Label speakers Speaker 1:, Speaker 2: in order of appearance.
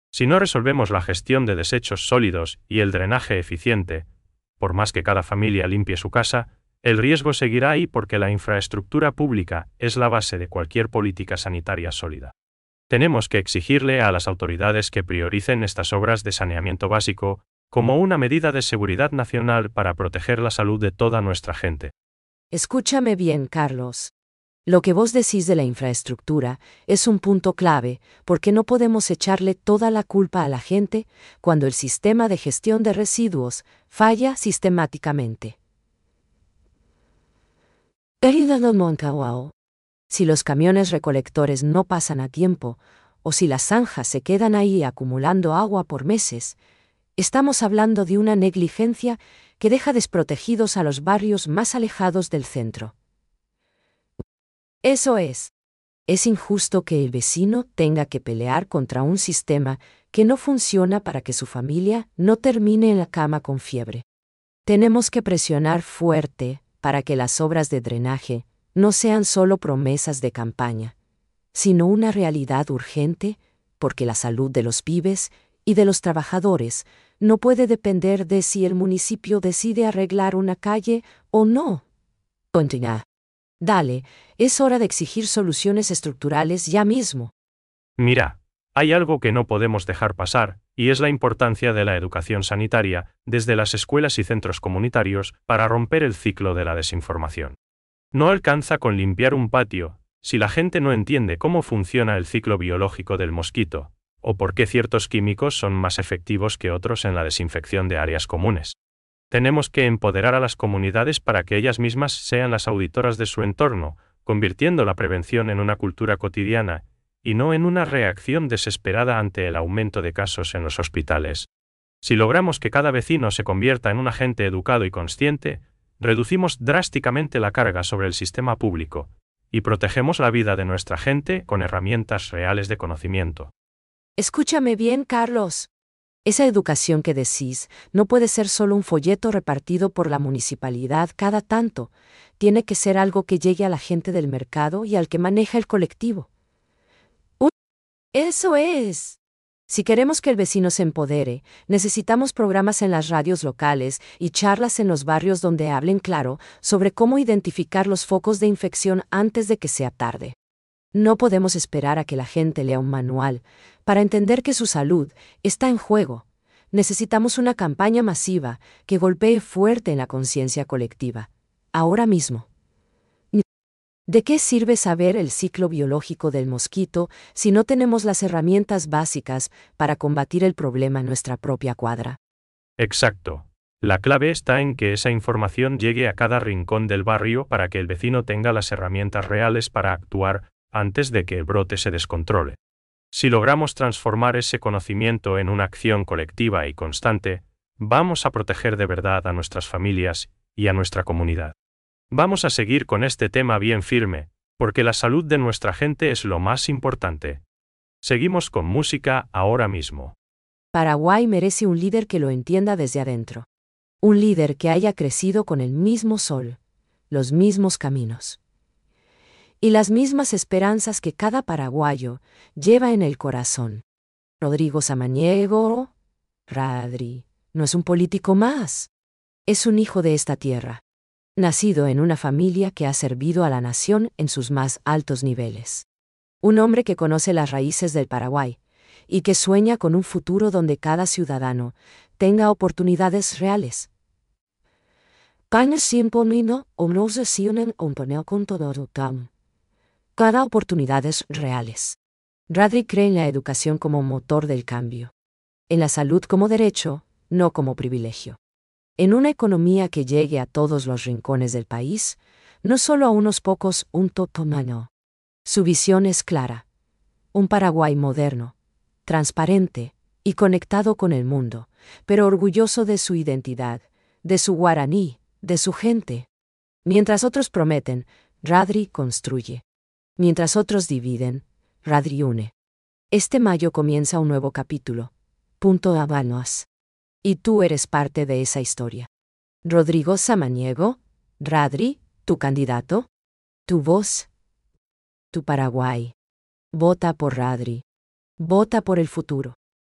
Speaker 1: Si no resolvemos la gestión de desechos sólidos y el drenaje eficiente, por más que cada familia limpie su casa, el riesgo seguirá ahí porque la infraestructura pública es la base de cualquier política sanitaria sólida. Tenemos que exigirle a las autoridades que prioricen estas obras de saneamiento básico como una medida de seguridad nacional para proteger la salud de toda nuestra gente.
Speaker 2: Escúchame bien, Carlos. Lo que vos decís de la infraestructura es un punto clave, porque no podemos echarle toda la culpa a la gente cuando el sistema de gestión de residuos falla sistemáticamente. Si los camiones recolectores no pasan a tiempo, o si las zanjas se quedan ahí acumulando agua por meses, estamos hablando de una negligencia que deja desprotegidos a los barrios más alejados del centro. Eso es. Es injusto que el vecino tenga que pelear contra un sistema que no funciona para que su familia no termine en la cama con fiebre. Tenemos que presionar fuerte para que las obras de drenaje no sean solo promesas de campaña, sino una realidad urgente, porque la salud de los pibes y de los trabajadores no puede depender de si el municipio decide arreglar una calle o no. Continúa. Dale, es hora de exigir soluciones estructurales ya mismo.
Speaker 1: Mira, hay algo que no podemos dejar pasar, y es la importancia de la educación sanitaria desde las escuelas y centros comunitarios para romper el ciclo de la desinformación. No alcanza con limpiar un patio, si la gente no entiende cómo funciona el ciclo biológico del mosquito, o por qué ciertos químicos son más efectivos que otros en la desinfección de áreas comunes. Tenemos que empoderar a las comunidades para que ellas mismas sean las auditoras de su entorno, convirtiendo la prevención en una cultura cotidiana, y no en una reacción desesperada ante el aumento de casos en los hospitales. Si logramos que cada vecino se convierta en un agente educado y consciente, reducimos drásticamente la carga sobre el sistema público, y protegemos la vida de nuestra gente con herramientas reales de conocimiento.
Speaker 2: Escúchame bien, Carlos. Esa educación que decís no puede ser solo un folleto repartido por la municipalidad cada tanto, tiene que ser algo que llegue a la gente del mercado y al que maneja el colectivo. Eso es. Si queremos que el vecino se empodere, necesitamos programas en las radios locales y charlas en los barrios donde hablen claro sobre cómo identificar los focos de infección antes de que sea tarde. No podemos esperar a que la gente lea un manual para entender que su salud está en juego. Necesitamos una campaña masiva que golpee fuerte en la conciencia colectiva, ahora mismo. ¿De qué sirve saber el ciclo biológico del mosquito si no tenemos las herramientas básicas para combatir el problema en nuestra propia cuadra?
Speaker 1: Exacto. La clave está en que esa información llegue a cada rincón del barrio para que el vecino tenga las herramientas reales para actuar antes de que el brote se descontrole. Si logramos transformar ese conocimiento en una acción colectiva y constante, vamos a proteger de verdad a nuestras familias y a nuestra comunidad. Vamos a seguir con este tema bien firme, porque la salud de nuestra gente es lo más importante. Seguimos con música ahora mismo.
Speaker 2: Paraguay merece un líder que lo entienda desde adentro. Un líder que haya crecido con el mismo sol, los mismos caminos y las mismas esperanzas que cada paraguayo lleva en el corazón. Rodrigo Samaniego, Radri, no es un político más. Es un hijo de esta tierra, nacido en una familia que ha servido a la nación en sus más altos niveles. Un hombre que conoce las raíces del Paraguay y que sueña con un futuro donde cada ciudadano tenga oportunidades reales. Cada oportunidades reales. Radri cree en la educación como motor del cambio. En la salud como derecho, no como privilegio. En una economía que llegue a todos los rincones del país, no solo a unos pocos, un totomano. Su visión es clara. Un Paraguay moderno, transparente y conectado con el mundo, pero orgulloso de su identidad, de su guaraní, de su gente. Mientras otros prometen, Radri construye. Mientras otros dividen, Radri une. Este mayo comienza un nuevo capítulo. Habanos. Y tú eres parte de esa historia. Rodrigo Samaniego, Radri, tu candidato, tu voz, tu Paraguay. Vota por Radri. Vota por el futuro.